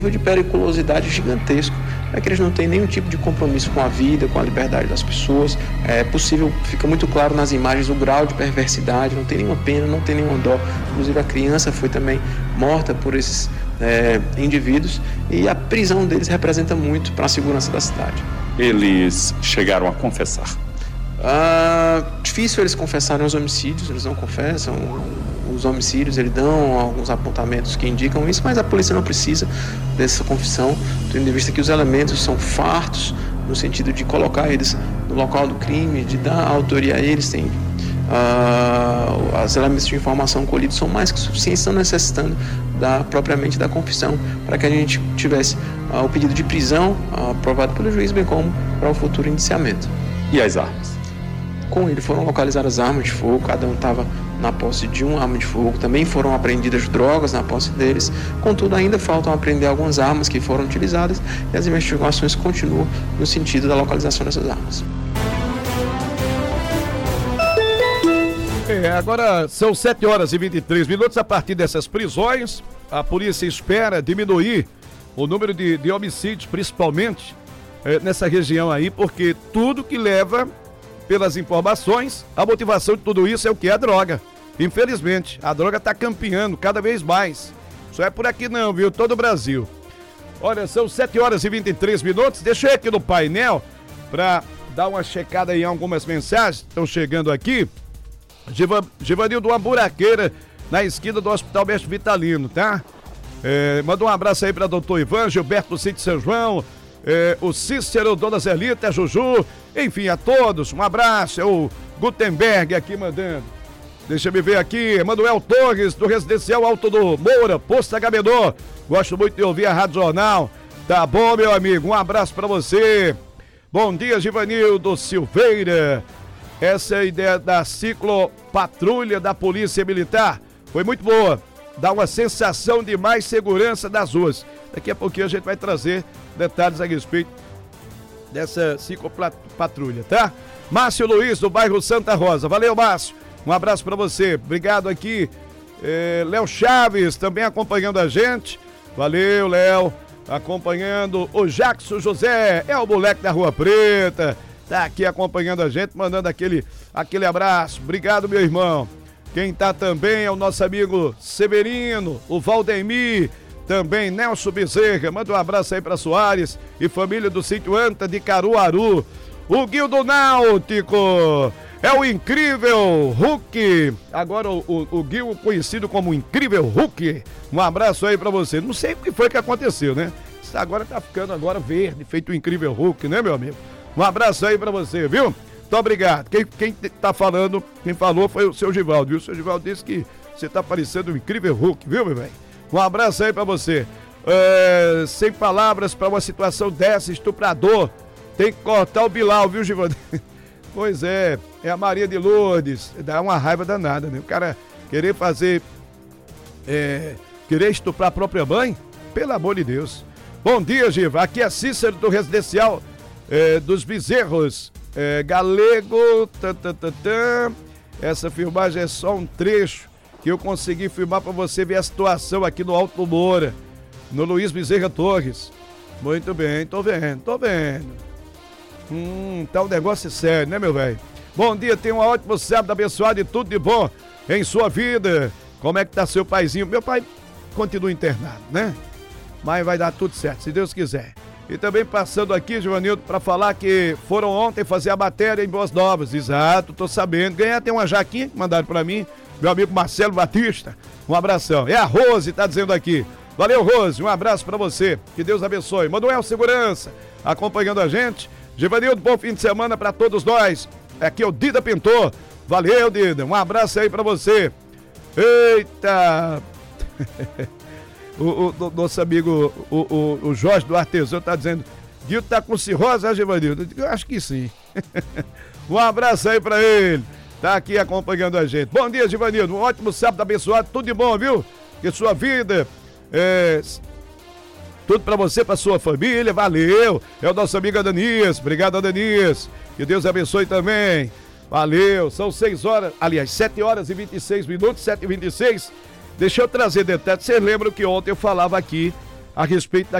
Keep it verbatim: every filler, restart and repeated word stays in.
de periculosidade gigantesco, é que eles não têm nenhum tipo de compromisso com a vida, com a liberdade das pessoas. É possível, fica muito claro nas imagens o grau de perversidade, não tem nenhuma pena, não tem nenhuma dó. Inclusive a criança foi também morta por esses é, indivíduos, e a prisão deles representa muito para a segurança da cidade. Eles chegaram a confessar? Ah, difícil eles confessarem os homicídios, eles não confessam os homicídios, eles dão alguns apontamentos que indicam isso, mas a polícia não precisa dessa confissão, tendo em vista que os elementos são fartos, no sentido de colocar eles no local do crime, de dar autoria a eles, tem, ah, os elementos de informação colhidos são mais que suficientes, estão necessitando da, propriamente da confissão, para que a gente tivesse ah, o pedido de prisão ah, aprovado pelo juiz, bem como para o futuro indiciamento. E as armas? Com ele foram localizadas armas de fogo, cada um estava na posse de uma arma de fogo, também foram apreendidas drogas na posse deles, contudo ainda faltam apreender algumas armas que foram utilizadas e as investigações continuam no sentido da localização dessas armas. É, agora são sete horas e vinte e três minutos. A partir dessas prisões, a polícia espera diminuir o número de, de homicídios, principalmente é, nessa região aí, porque tudo que leva, pelas informações, a motivação de tudo isso é o que? A droga. Infelizmente, a droga está campeando cada vez mais. Só é por aqui não, viu? Todo o Brasil. Olha, são sete horas e vinte e três minutos. Deixa eu ir aqui no painel para dar uma checada em algumas mensagens que estão chegando aqui. Giva, Givanildo, uma buraqueira na esquina do Hospital Mestre Vitalino, tá? É, manda um abraço aí para doutor Ivan, Gilberto do Sítio São João, é, o Cícero, Dona Zelita, a Juju, enfim, a todos, um abraço. É o Gutenberg aqui mandando. Deixa eu me ver aqui, Emanuel Torres, do Residencial Alto do Moura, Posto Agamenon. Gosto muito de ouvir a Rádio Jornal. Tá bom, meu amigo, um abraço pra você. Bom dia, Givanildo Silveira. Essa é a ideia da ciclopatrulha da Polícia Militar. Foi muito boa. Dá uma sensação de mais segurança das ruas. Daqui a pouquinho a gente vai trazer detalhes a respeito dessa ciclopatrulha, tá? Márcio Luiz, do bairro Santa Rosa. Valeu, Márcio. Um abraço pra você. Obrigado aqui. É, Léo Chaves também acompanhando a gente. Valeu, Léo. Acompanhando o Jackson José. É o moleque da Rua Preta. Tá aqui acompanhando a gente, mandando aquele, aquele abraço. Obrigado, meu irmão. Quem tá também é o nosso amigo Severino, o Valdemir, também Nelson Bezerra. Manda um abraço aí pra Soares e família do sítio Anta de Caruaru. O Guildo Náutico, é o incrível Hulk. Agora o, o, o Guildo conhecido como incrível Hulk. Um abraço aí pra você. Não sei o que foi que aconteceu, né? Agora tá ficando agora verde, feito o incrível Hulk, né, meu amigo? Um abraço aí pra você, viu? Muito obrigado. Quem, quem tá falando, quem falou foi o seu Givaldo, viu? O seu Givaldo disse que você tá parecendo um incrível Hulk, viu, meu velho? Um abraço aí pra você. É, sem palavras pra uma situação dessa, estuprador. Tem que cortar o Bilal, viu, Givaldo? Pois é, é a Maria de Lourdes. Dá uma raiva danada, né? O cara querer fazer, é, querer estuprar a própria mãe? Pelo amor de Deus. Bom dia, Giva. Aqui é Cícero do Residencial É, dos Bezerros, é, Galego, tan, tan, tan, tan. Essa filmagem é só um trecho que eu consegui filmar para você ver a situação aqui no Alto Moura, no Luiz Bezerra Torres. Muito bem, tô vendo, tô vendo. Hum, tá um negócio sério, né, meu velho? Bom dia, tenha um ótimo sábado abençoado e tudo de bom em sua vida. Como é que tá seu paizinho? Meu pai continua internado, né? Mas vai dar tudo certo, se Deus quiser. E também passando aqui, Givanildo, para falar que foram ontem fazer a matéria em Boas Novas. Exato, tô sabendo. Ganhar tem uma jaquinha que mandaram para mim, meu amigo Marcelo Batista. Um abração. É a Rose, tá dizendo aqui. Valeu, Rose, um abraço para você. Que Deus abençoe. Manuel Segurança, acompanhando a gente. Givanildo, bom fim de semana para todos nós. Aqui é o Dida Pintor. Valeu, Dida. Um abraço aí para você. Eita! O, o, o nosso amigo, o, o, o Jorge do Artesão tá dizendo, Guilherme tá com cirrose, né, Givanildo? Eu acho que sim. Um abraço aí pra ele. Tá aqui acompanhando a gente. Bom dia, Givanildo. Um ótimo sábado abençoado. Tudo de bom, viu? Que sua vida, é... tudo pra você, pra sua família. Valeu. É o nosso amigo Adanias. Obrigado, Adanias. Que Deus abençoe também. Valeu. São seis horas, aliás, sete horas e vinte e seis minutos, sete e vinte e seis. Deixa eu trazer detalhes. Vocês lembram que ontem eu falava aqui a respeito da